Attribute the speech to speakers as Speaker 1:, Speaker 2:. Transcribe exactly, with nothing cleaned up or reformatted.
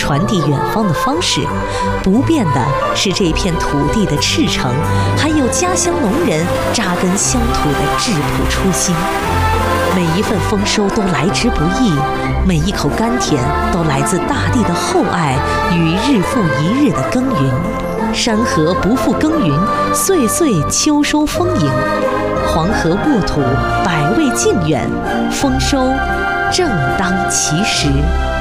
Speaker 1: 传递远方的方式，不变的是这片土地的赤诚，还有家乡农人扎根乡土的质朴初心。每一份丰收都来之不易，每一口甘甜都来自大地的厚爱与日复一日的耕耘。山河不负耕耘，岁岁秋收丰盈。黄河沃土，百味尽远，丰收正当其时。